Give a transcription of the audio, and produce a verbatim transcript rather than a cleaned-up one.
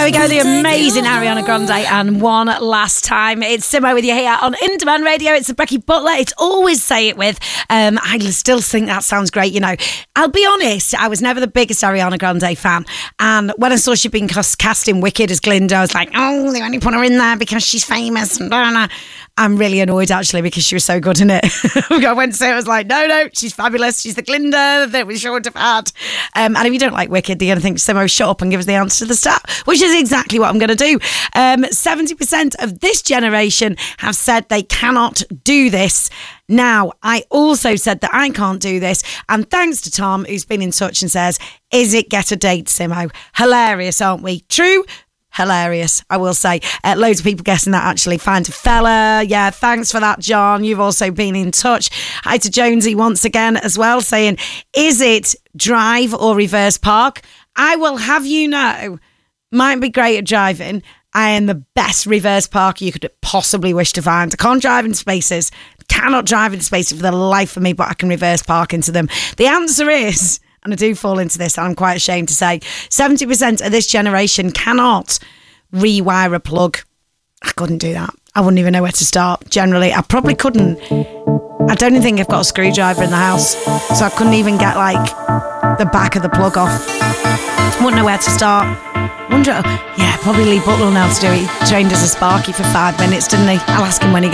we go, the amazing Ariana Grande, and one last time. It's Simo with you here on In Demand Radio. It's the Becky Butler. It's always Say It With. Um, I still think that sounds great, you know. I'll be honest, I was never the biggest Ariana Grande fan. And when I saw she'd been cast in Wicked as Glinda, I was like, oh, they only put her in there because she's famous. And blah, blah. I'm really annoyed, actually, because she was so good in it. I went to say, I was like, no, no, she's fabulous. She's the Glinda that we should have had. Um, and if you don't like Wicked, you're going to think, Simo, shut up and give us the answer to the start, which is exactly what I'm going to do. Um, seventy percent of this generation have said they cannot do this. Now, I also said that I can't do this. And thanks to Tom, who's been in touch and says, is it get a date, Simo? Hilarious, aren't we? True? Hilarious, I will say. Uh, loads of people guessing that, actually. Find a fella. Yeah, thanks for that, John. You've also been in touch. Hi to Jonesy once again as well, saying, is it drive or reverse park? I will have you know, might be great at driving. I am the best reverse parker you could possibly wish to find. I can't drive in spaces. Cannot drive in spaces for the life of me, but I can reverse park into them. The answer is... and I do fall into this, and I'm quite ashamed to say, seventy percent of this generation cannot rewire a plug. I couldn't do that. I wouldn't even know where to start, generally. I probably couldn't. I don't even think I've got a screwdriver in the house, so I couldn't even get, like, the back of the plug off. Wouldn't know where to start. Wonder, yeah, probably Lee Butler will know how to do it. He trained as a Sparky for five minutes, didn't he? I'll ask him when he